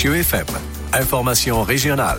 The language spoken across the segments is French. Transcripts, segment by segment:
Mathieu FM. Information régionale.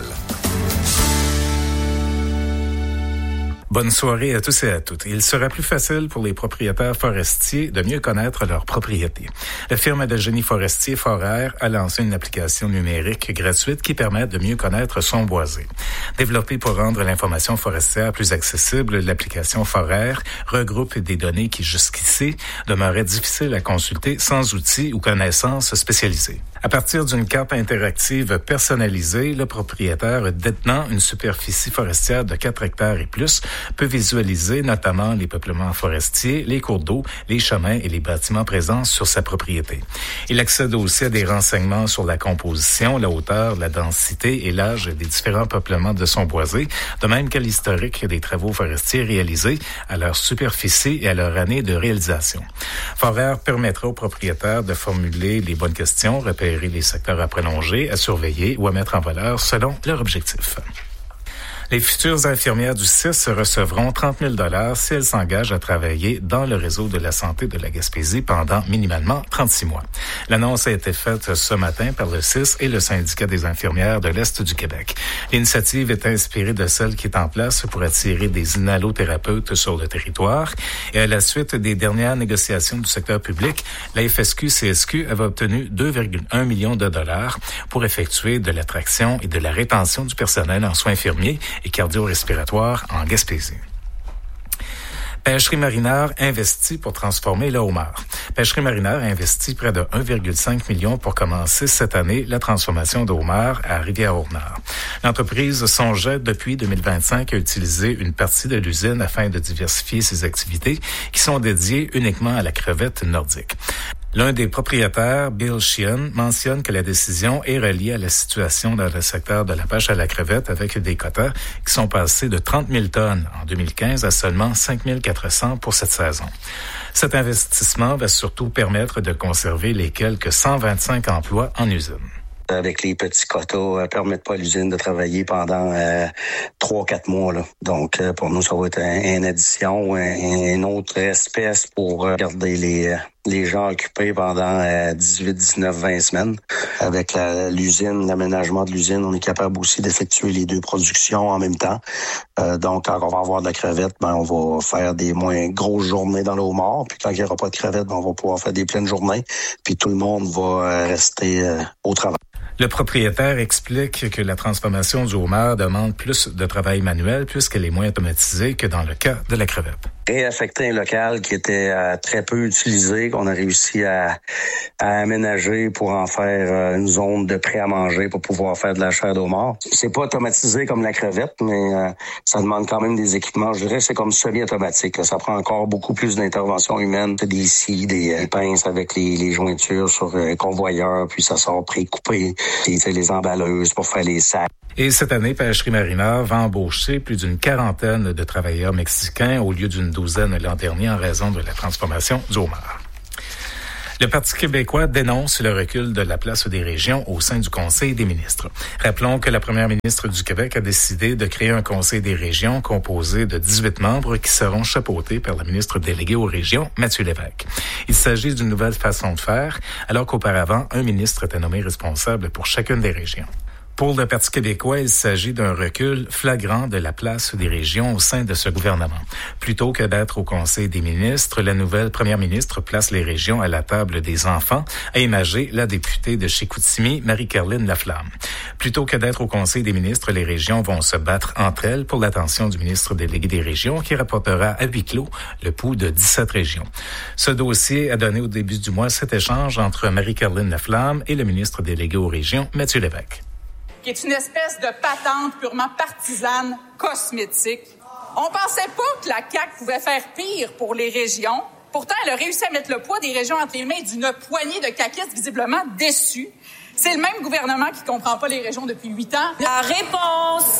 Bonne soirée à tous et à toutes. Il sera plus facile pour les propriétaires forestiers de mieux connaître leurs propriétés. La firme de génie forestier Foraire a lancé une application numérique gratuite qui permet de mieux connaître son boisé. Développée pour rendre l'information forestière plus accessible, l'application Foraire regroupe des données qui jusqu'ici demeuraient difficiles à consulter sans outils ou connaissances spécialisées. À partir d'une carte interactive personnalisée, le propriétaire détenant une superficie forestière de 4 hectares et plus peut visualiser notamment les peuplements forestiers, les cours d'eau, les chemins et les bâtiments présents sur sa propriété. Il accède aussi à des renseignements sur la composition, la hauteur, la densité et l'âge des différents peuplements de son boisé, de même qu'à l'historique des travaux forestiers réalisés, à leur superficie et à leur année de réalisation. Foraire permettra aux propriétaires de formuler les bonnes questions, repérer les secteurs à prolonger, à surveiller ou à mettre en valeur selon leur objectif. Les futures infirmières du CIS recevront 30 000 $ si elles s'engagent à travailler dans le réseau de la santé de la Gaspésie pendant minimalement 36 mois. L'annonce a été faite ce matin par le CIS et le syndicat des infirmières de l'Est du Québec. L'initiative est inspirée de celle qui est en place pour attirer des inhalothérapeutes sur le territoire. Et à la suite des dernières négociations du secteur public, la FSQ-CSQ avait obtenu 2,1 millions de dollars pour effectuer de l'attraction et de la rétention du personnel en soins infirmiers et cardio-respiratoire en Gaspésie. Pêcherie Marinard investit pour transformer le homard. Pêcherie Marinard a investi près de 1,5 million pour commencer cette année la transformation de homard à Rivière-au-Nord. L'entreprise songeait depuis 2025 à utiliser une partie de l'usine afin de diversifier ses activités qui sont dédiées uniquement à la crevette nordique. L'un des propriétaires, Bill Sheehan, mentionne que la décision est reliée à la situation dans le secteur de la pêche à la crevette avec des quotas qui sont passés de 30 000 tonnes en 2015 à seulement 5 400 pour cette saison. Cet investissement va surtout permettre de conserver les quelques 125 emplois en usine. Avec les petits quotas, permettent pas à l'usine de travailler pendant 3-4 mois. Là. Donc, pour nous, ça va être une addition, une autre espèce pour garder les gens occupés pendant 18, 19, 20 semaines. Avec l'usine, l'aménagement de l'usine, on est capable aussi d'effectuer les deux productions en même temps. Donc, quand on va avoir de la crevette, on va faire des moins grosses journées dans le homard. Puis quand il n'y aura pas de crevette, on va pouvoir faire des pleines journées. Puis tout le monde va rester au travail. Le propriétaire explique que la transformation du homard demande plus de travail manuel puisqu'elle est moins automatisée que dans le cas de la crevette. Réaffecter un local qui était très peu utilisé, qu'on a réussi à aménager pour en faire une zone de prêt à manger pour pouvoir faire de la chair de homard. C'est pas automatisé comme la crevette, mais ça demande quand même des équipements. Je dirais que c'est comme semi-automatique. Ça prend encore beaucoup plus d'intervention humaine, des scies, des pinces avec les jointures sur convoyeur, puis ça sort pré-coupé, les emballeuses pour faire les sacs. Et cette année, Pêcherie Marinard va embaucher plus d'une quarantaine de travailleurs mexicains au lieu d'une douzaine l'an dernier en raison de la transformation du homard. Le Parti québécois dénonce le recul de la place des régions au sein du Conseil des ministres. Rappelons que la première ministre du Québec a décidé de créer un Conseil des régions composé de 18 membres qui seront chapeautés par la ministre déléguée aux régions, Mathieu Lévesque. Il s'agit d'une nouvelle façon de faire, alors qu'auparavant, un ministre était nommé responsable pour chacune des régions. Pour le Parti québécois, il s'agit d'un recul flagrant de la place des régions au sein de ce gouvernement. Plutôt que d'être au Conseil des ministres, la nouvelle première ministre place les régions à la table des enfants, a imagé la députée de Chicoutimi, Marie-Caroline Laflamme. Plutôt que d'être au Conseil des ministres, les régions vont se battre entre elles pour l'attention du ministre délégué des régions qui rapportera à huis clos le pouls de 17 régions. Ce dossier a donné au début du mois cet échange entre Marie-Caroline Laflamme et le ministre délégué aux régions, Mathieu Lévesque. Qui est une espèce de patente purement partisane, cosmétique. On pensait pas que la CAQ pouvait faire pire pour les régions. Pourtant, elle a réussi à mettre le poids des régions entre les mains d'une poignée de caquistes visiblement déçus. C'est le même gouvernement qui comprend pas les régions depuis 8 ans. La réponse!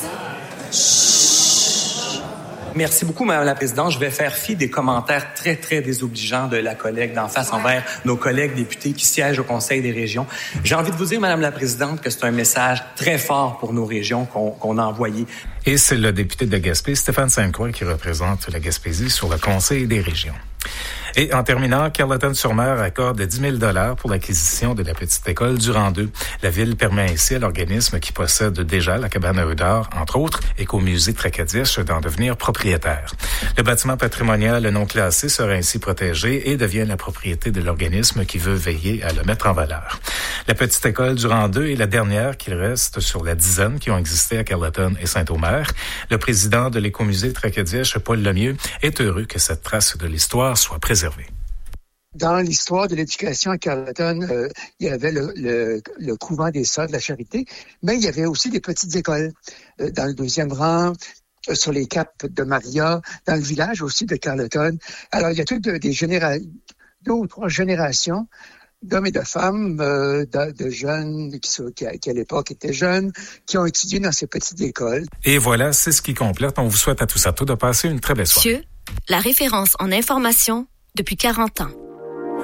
Merci beaucoup, Mme la Présidente. Je vais faire fi des commentaires très, très désobligeants de la collègue d'en face envers nos collègues députés qui siègent au Conseil des régions. J'ai envie de vous dire, Mme la Présidente, que c'est un message très fort pour nos régions qu'on a envoyé. Et c'est le député de Gaspé, Stéphane Sainte-Croix, qui représente la Gaspésie sur le Conseil des régions. Et en terminant, Carleton-sur-Mer accorde 10 000 pour l'acquisition de la petite école Durand II. La ville permet ainsi à l'organisme qui possède déjà la cabane à œufs d'or, entre autres, Écomusée Tracadie, d'en devenir propriétaire. Le bâtiment patrimonial non classé sera ainsi protégé et devient la propriété de l'organisme qui veut veiller à le mettre en valeur. La petite école Durand II est la dernière qu'il reste sur la dizaine qui ont existé à Carleton et Saint-Omer. Le président de l'Écomusée Tracadie, Paul Lemieux, est heureux que cette trace de l'histoire soit préservée. Dans l'histoire de l'éducation à Carleton, il y avait le couvent des Sœurs de la Charité, mais il y avait aussi des petites écoles dans le 2e rang, sur les caps de Maria, dans le village aussi de Carleton. Alors, il y a toutes 2 ou 3 générations d'hommes et de femmes, de jeunes qui à l'époque étaient jeunes, qui ont étudié dans ces petites écoles. Et voilà, c'est ce qui complète. On vous souhaite à tous de passer une très belle soirée. Monsieur, la référence en information depuis 40 ans.